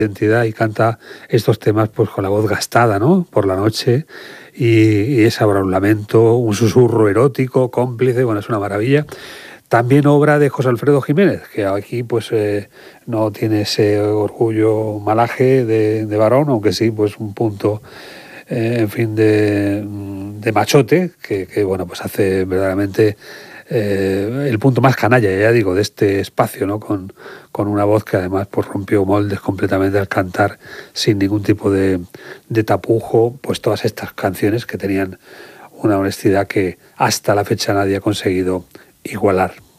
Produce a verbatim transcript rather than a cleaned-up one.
identidad y canta estos temas pues con la voz gastada, ¿no? Por la noche y, y es ahora un lamento, un susurro erótico, cómplice, bueno, es una maravilla. También obra de José Alfredo Jiménez, que aquí pues eh, no tiene ese orgullo malaje de, de varón, aunque sí, pues un punto, eh, en fin, de, de machote, que, que bueno, pues hace verdaderamente eh, el punto más canalla, ya digo, de este espacio, ¿no? Con, con una voz que además pues rompió moldes completamente al cantar sin ningún tipo de, de tapujo, pues todas estas canciones que tenían una honestidad que hasta la fecha nadie ha conseguido igualar.